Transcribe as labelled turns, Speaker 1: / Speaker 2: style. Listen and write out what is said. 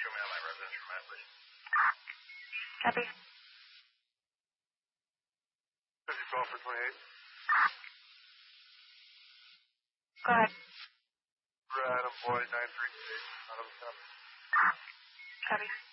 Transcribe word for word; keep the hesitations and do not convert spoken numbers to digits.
Speaker 1: show me on my residential map, please.
Speaker 2: Copy.
Speaker 1: fifty twelve for twenty-eight.
Speaker 2: Go ahead.
Speaker 1: Right, I'm boy nine three eight. Out of the top.
Speaker 2: Copy.